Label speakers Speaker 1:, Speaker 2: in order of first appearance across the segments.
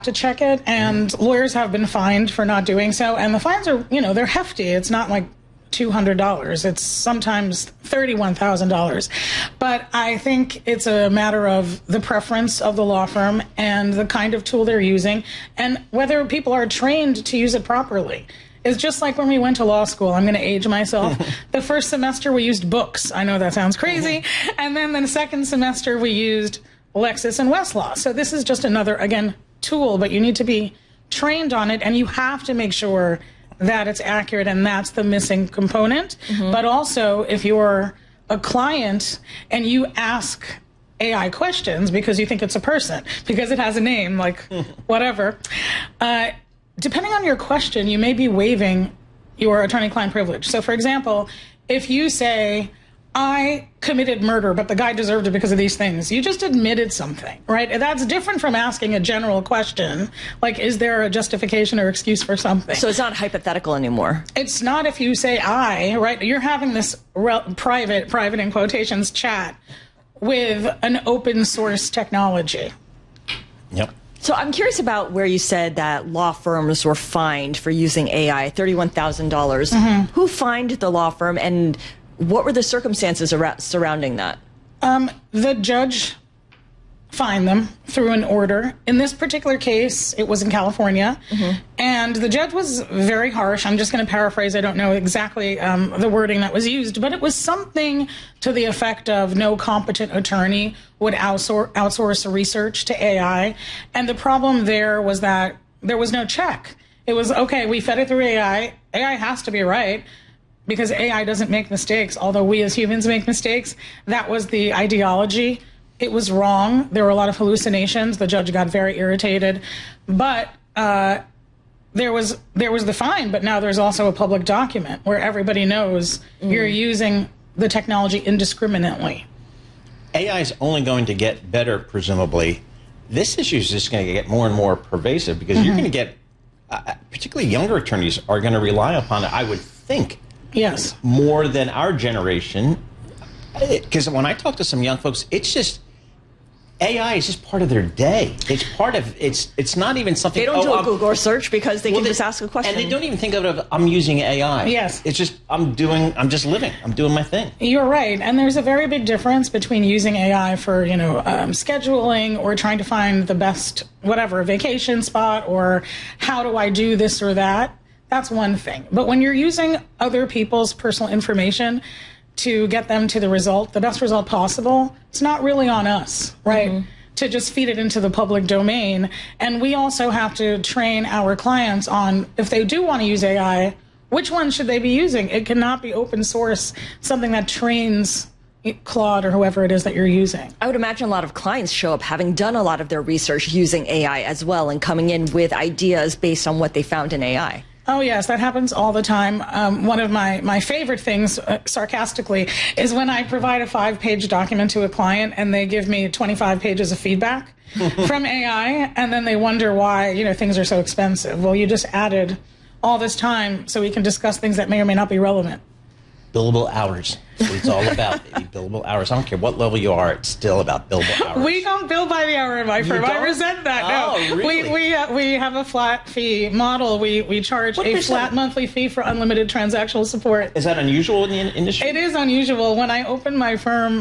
Speaker 1: to check it, and lawyers have been fined for not doing so. And the fines are, they're hefty. It's not like $200. It's sometimes $31,000. But I think it's a matter of the preference of the law firm and the kind of tool they're using and whether people are trained to use it properly. It's just like when we went to law school. I'm going to age myself. The first semester we used books. I know that sounds crazy. And then the second semester we used Lexis and Westlaw. So this is just another, again, tool, but you need to be trained on it, and you have to make sure that it's accurate, and that's the missing component. But also, if you're a client and you ask AI questions because you think it's a person, because it has a name, like whatever, depending on your question, you may be waiving your attorney-client privilege. So, for example, if you say, I committed murder, but the guy deserved it because of these things, you just admitted something, right? That's different from asking a general question, like, is there a justification or excuse for something?
Speaker 2: So it's not hypothetical anymore.
Speaker 1: It's not if you say I, right? You're having this private in quotations, chat with an open source technology.
Speaker 3: Yep.
Speaker 2: So I'm curious about where you said that law firms were fined for using AI, $31,000. Who fined the law firm, and what were the circumstances surrounding that?
Speaker 1: The judge fined them through an order. In this particular case, it was in California, and the judge was very harsh. I'm just going to paraphrase. I don't know exactly the wording that was used, but it was something to the effect of no competent attorney would outsource research to AI. And the problem there was that there was no check. It was, okay, we fed it through AI. AI has to be right, because AI doesn't make mistakes, although we as humans make mistakes. That was the ideology. It was wrong. There were a lot of hallucinations. The judge got very irritated. But there was the fine, but now there's also a public document where everybody knows you're using the technology indiscriminately.
Speaker 3: AI is only going to get better, presumably. This issue is just going to get more and more pervasive, because you're going to get, particularly younger attorneys are going to rely upon it, I would think.
Speaker 1: Yes.
Speaker 3: More than our generation. Because when I talk to some young folks, it's just, AI is just part of their day. It's part of, it's not even something.
Speaker 2: They don't do a Google search because they can just ask a question.
Speaker 3: And they don't even think of it, I'm using AI.
Speaker 1: Yes.
Speaker 3: It's just, I'm just living. I'm doing my thing.
Speaker 1: You're right. And there's a very big difference between using AI for, scheduling or trying to find the best, whatever, vacation spot, or how do I do this or that. That's one thing. But when you're using other people's personal information to get them to the best result possible, it's not really on us, right? To just feed it into the public domain. And we also have to train our clients on, if they do want to use AI, which one should they be using? It cannot be open source, something that trains Claude or whoever it is that you're using.
Speaker 2: I would imagine a lot of clients show up having done a lot of their research using AI as well, and coming in with ideas based on what they found in AI.
Speaker 1: Oh, yes, that happens all the time. One of my favorite things, sarcastically, is when I provide a 5-page document to a client and they give me 25 pages of feedback from AI, and then they wonder why, things are so expensive. Well, you just added all this time so we can discuss things that may or may not be relevant.
Speaker 3: Billable hours. That's what it's all about, baby. Billable hours. I don't care what level you are, it's still about billable hours.
Speaker 1: We don't bill by the hour in my firm. I resent that.
Speaker 3: Oh,
Speaker 1: no.
Speaker 3: Really?
Speaker 1: We have a flat fee model. We charge a flat monthly fee for unlimited transactional support.
Speaker 3: Is that unusual in the industry?
Speaker 1: It is unusual. When I opened my firm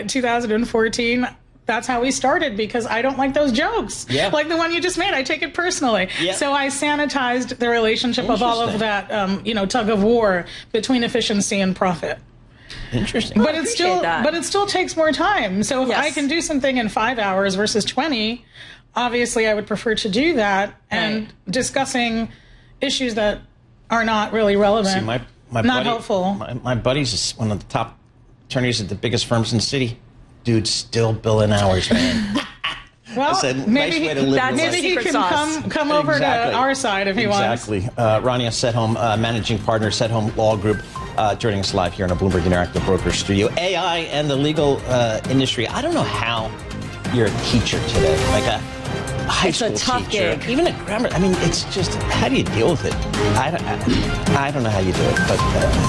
Speaker 1: 2014, that's how we started, because I don't like those jokes.
Speaker 3: Yeah.
Speaker 1: Like the one you just made. I take it personally.
Speaker 3: Yeah.
Speaker 1: So I sanitized the relationship of all of that, tug of war between efficiency and profit.
Speaker 3: Interesting.
Speaker 1: But it still takes more time. So if I can do something in 5 hours versus 20, obviously I would prefer to do that. And discussing issues that are not really relevant, not helpful.
Speaker 3: My buddy's one of the top attorneys at the biggest firms in the city. Dude's still billing hours, man.
Speaker 1: Well, maybe he can come over to our side if he wants.
Speaker 3: Exactly. Rania Sedholm, managing partner, Sedholm Law Group, joining us live here in a Bloomberg Interactive Broker studio. AI and the legal industry. I don't know how you're a teacher today, like a high school
Speaker 2: teacher. It's a tough gig.
Speaker 3: Even a grammar. I mean, it's just, how do you deal with it? I don't know how you do it, but.